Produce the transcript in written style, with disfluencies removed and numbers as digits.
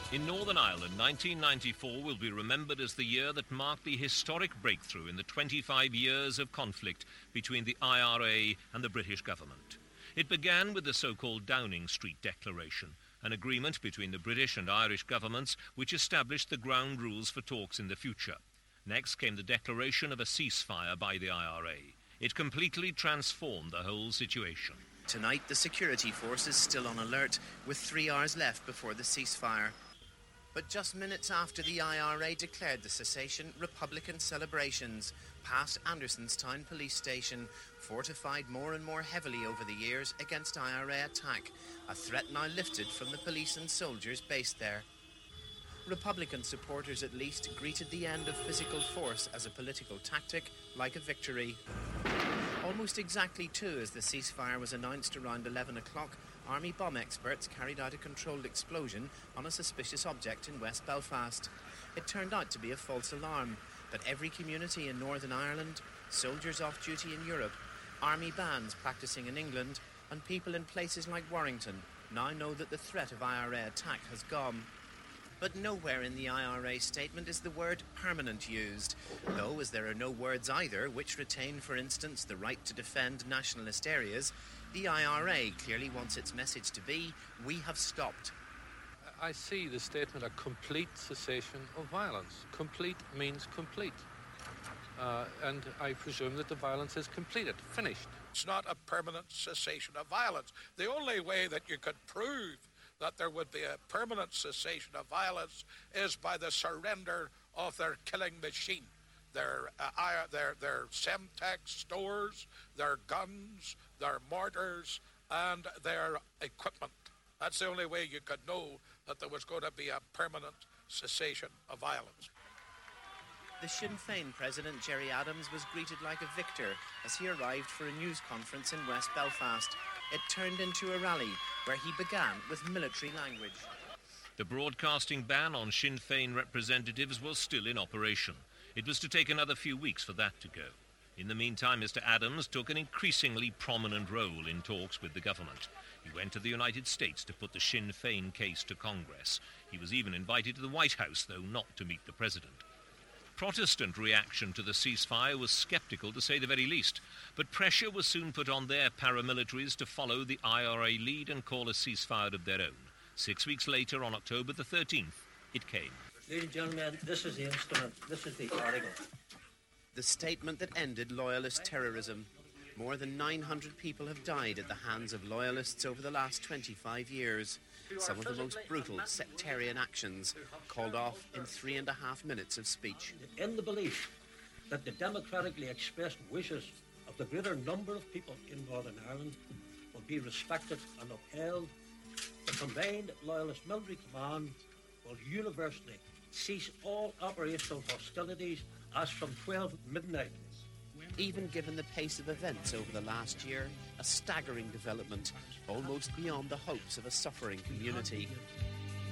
In Northern Ireland, 1994 will be remembered as the year that marked the historic breakthrough in the 25 years of conflict between the IRA and the British government. It began with the so-called Downing Street Declaration, an agreement between the British and Irish governments which established the ground rules for talks in the future. Next came the declaration of a ceasefire by the IRA. It completely transformed the whole situation. Tonight, the security force is still on alert, with 3 hours left before the ceasefire. But just minutes after the IRA declared the cessation, Republican celebrations passed Andersonstown police station, fortified more and more heavily over the years against IRA attack, a threat now lifted from the police and soldiers based there. Republican supporters at least greeted the end of physical force as a political tactic, like a victory. Almost exactly too as the ceasefire was announced around 11 o'clock, Army bomb experts carried out a controlled explosion on a suspicious object in West Belfast. It turned out to be a false alarm, but every community in Northern Ireland, soldiers off duty in Europe, army bands practising in England, and people in places like Warrington now know that the threat of IRA attack has gone. But nowhere in the IRA statement is the word permanent used, though as there are no words either which retain, for instance, the right to defend nationalist areas, the IRA clearly wants its message to be, we have stopped. I see the statement a complete cessation of violence. Complete means complete. And I presume that the violence is completed, finished. It's not a permanent cessation of violence. The only way that you could prove that there would be a permanent cessation of violence is by the surrender of their killing machine. Their Semtex stores, their guns, their mortars, and their equipment. That's the only way you could know that there was going to be a permanent cessation of violence. The Sinn Féin president, Gerry Adams, was greeted like a victor as he arrived for a news conference in West Belfast. It turned into a rally where he began with military language. The broadcasting ban on Sinn Féin representatives was still in operation. It was to take another few weeks for that to go. In the meantime, Mr. Adams took an increasingly prominent role in talks with the government. He went to the United States to put the Sinn Féin case to Congress. He was even invited to the White House, though not to meet the president. Protestant reaction to the ceasefire was sceptical, to say the very least, but pressure was soon put on their paramilitaries to follow the IRA lead and call a ceasefire of their own. 6 weeks later, on October the 13th, it came. Ladies and gentlemen, this is the instrument, this is the article. The statement that ended loyalist terrorism. More than 900 people have died at the hands of loyalists over the last 25 years. Some of the most brutal sectarian actions called off in 3.5 minutes of speech. In the belief that the democratically expressed wishes of the greater number of people in Northern Ireland will be respected and upheld, the combined loyalist military command will universally cease all operational hostilities as from 12 midnight. Even given the pace of events over the last year, a staggering development, almost beyond the hopes of a suffering community.